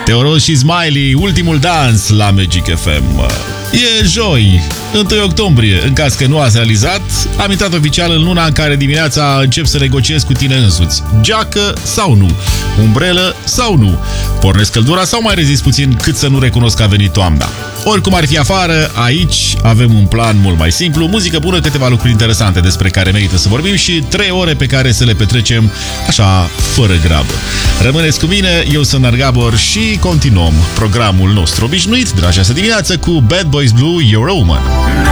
Teoros și Smiley, ultimul dans la Magic FM. E joi, 1 octombrie. În caz că nu ați realizat, am intrat oficial în luna în care dimineața încep să negociezi cu tine însuți. Geacă sau nu? Umbrelă sau nu? Pornesc căldura sau mai rezist puțin cât să nu recunosc că a venit toamna? Oricum ar fi afară, aici avem un plan mult mai simplu, muzică bună, câteva lucruri interesante despre care merită să vorbim și 3 ore pe care să le petrecem așa, fără grabă. Rămâneți cu mine, eu sunt Nar Gabor și continuăm programul nostru obișnuit de la 6 dimineață cu Bad Boys Blue, You're a Woman.